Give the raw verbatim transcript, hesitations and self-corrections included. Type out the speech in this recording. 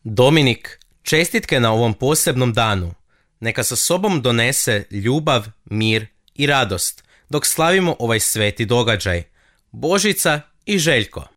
Dominik, čestitke na ovom posebnom danu. Neka sa sobom donese ljubav, mir i radost dok slavimo ovaj sveti događaj. Božica i Željko.